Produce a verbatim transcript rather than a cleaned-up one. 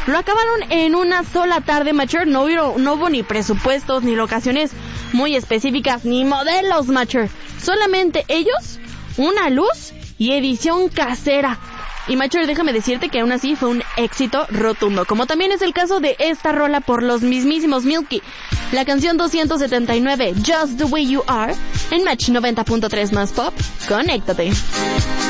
lo acabaron en una sola tarde, Macher. No hubo, no hubo ni presupuestos, ni locaciones muy específicas, ni modelos, Macher. Solamente ellos, una luz y edición casera. Y Macher, déjame decirte que aún así fue un éxito rotundo, como también es el caso de esta rola por los mismísimos Milky, la canción doscientos setenta y nueve, Just the Way You Are, en Match noventa punto tres más Pop. Conéctate.